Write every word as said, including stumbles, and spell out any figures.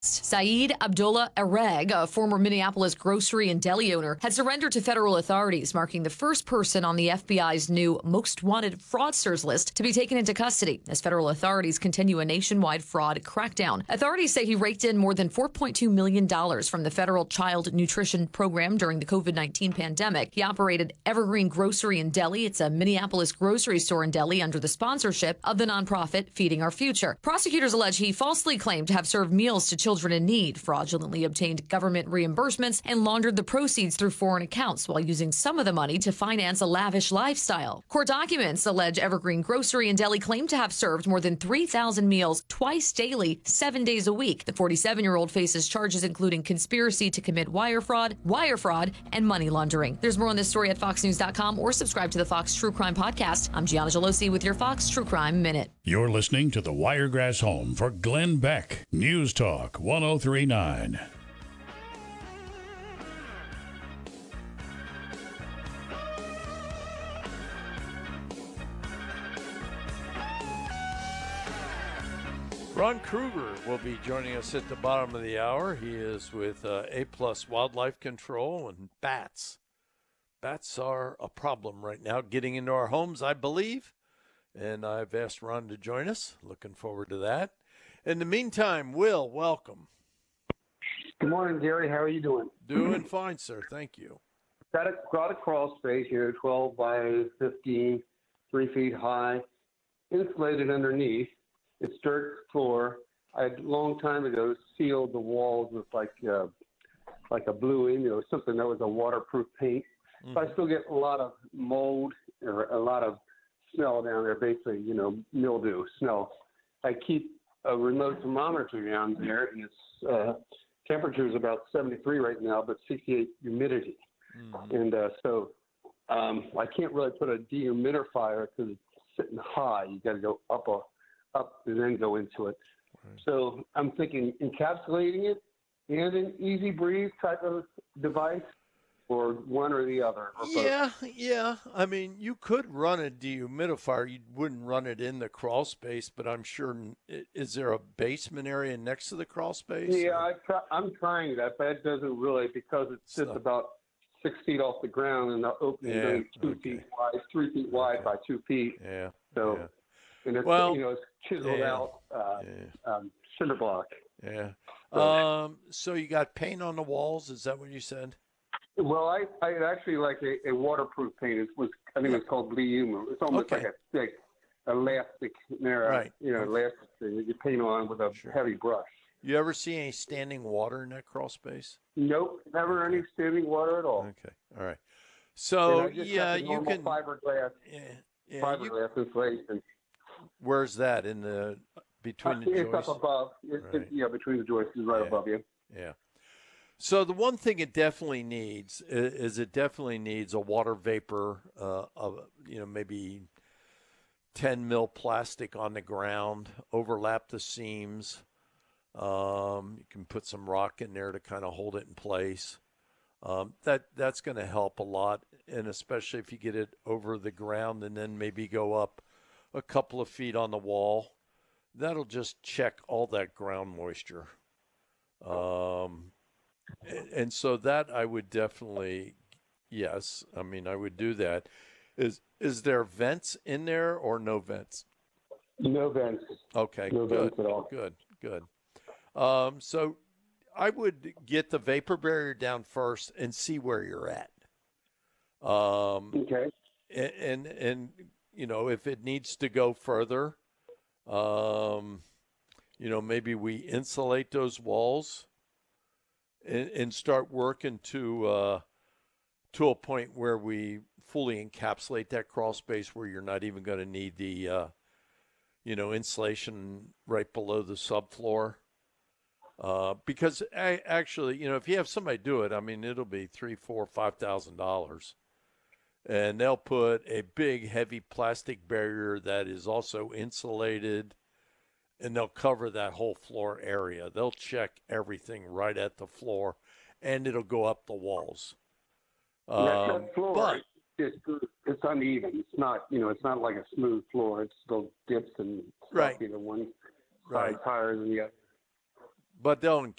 Saeed Abdullah Areg, a former Minneapolis grocery and deli owner, had surrendered to federal authorities, marking the first person on the F B I's new Most Wanted Fraudsters list to be taken into custody as federal authorities continue a nationwide fraud crackdown. Authorities say he raked in more than four point two million dollars from the federal child nutrition program during the COVID nineteen pandemic. He operated Evergreen Grocery and Deli. It's a Minneapolis grocery store and deli under the sponsorship of the nonprofit Feeding Our Future. Prosecutors allege he falsely claimed to have served meals to children in need, fraudulently obtained government reimbursements, and laundered the proceeds through foreign accounts while using some of the money to finance a lavish lifestyle. Court documents allege Evergreen Grocery and Deli claimed to have served more than three thousand meals twice daily, seven days a week. The forty-seven-year-old faces charges including conspiracy to commit wire fraud, wire fraud, and money laundering. There's more on this story at fox news dot com or subscribe to the Fox True Crime Podcast. I'm Gianna Gelosi with your Fox True Crime Minute. You're listening to the Wiregrass Home for Glenn Beck. News Talk one oh three point nine. Ron Kruger will be joining us at the bottom of the hour. He is with uh, A-Plus Wildlife Control and bats. Bats are a problem right now, getting into our homes, I believe. And I've asked Ron to join us. Looking forward to that. In the meantime, Will, welcome. Good morning, Gary. How are you doing? Doing fine, sir. Thank you. Got a, got a crawl space here, twelve by fifteen, three feet high, insulated underneath. It's dirt floor. I had a long time ago sealed the walls with like uh, like a blue, you know, something that was a waterproof paint. Mm-hmm. But I still get a lot of mold or a lot of smell down there, basically, you know, mildew, smell. I keep a remote thermometer down there, and its uh, temperature is about seventy-three right now, but sixty-eight humidity. Mm-hmm. And uh, so um, I can't really put a dehumidifier because it's sitting high. You got to go up a up and then go into it. Right. So I'm thinking encapsulating it and an easy breathe type of device, or one or the other. Or yeah, yeah. I mean, you could run a dehumidifier. You wouldn't run it in the crawl space, but I'm sure. Is there a basement area next to the crawl space? Yeah, I try, I'm trying that, but it doesn't really, because it sits so. about six feet off the ground, and the opening yeah, is two okay. feet wide, three feet wide okay. by two feet. Yeah. So, yeah. and it's, well, you know, it's chiseled yeah, out uh, yeah. um, cinder block. Yeah. So, um. So you got paint on the walls? Is that what you said? Well, I I actually like a, a waterproof paint. It was I think it's called Blue Humor. It's almost okay. like a thick elastic, mirror, right. you know, elastic thing that you paint on with a sure. heavy brush. You ever see any standing water in that crawl space? Nope, never any standing water at all. Okay, all right. So yeah, you can fiberglass, yeah, yeah, fiberglass you, insulation. Where's that in the between the it's joists? It's up above. It's, right. it's, yeah, between the joists is right yeah. above you. Yeah. So the one thing it definitely needs is it definitely needs a water vapor, uh, of you know maybe ten mil plastic on the ground, overlap the seams. Um, you can put some rock in there to kind of hold it in place. Um, that that's going to help a lot, and especially if you get it over the ground and then maybe go up a couple of feet on the wall, that'll just check all that ground moisture. Um, and, and so that I would definitely, yes, I mean I would do that. Is is there vents in there or no vents? No vents. Okay, no good, vents at all. Good, good. Um, so I would get the vapor barrier down first and see where you're at. Um, okay. And, and, and, you know, if it needs to go further, um, you know, maybe we insulate those walls and, and start working to, uh, to a point where we fully encapsulate that crawl space where you're not even going to need the, uh, you know, insulation right below the subfloor. Uh, because I, actually, you know, if you have somebody do it, I mean, it'll be three, four, five thousand dollars, and they'll put a big, heavy plastic barrier that is also insulated, and they'll cover that whole floor area. They'll check everything right at the floor, and it'll go up the walls. Um, that floor, but it's, it's uneven. It's not, you know, it's not like a smooth floor. It's still dips and stuff, right, you know, one right, side higher than the other. but they'll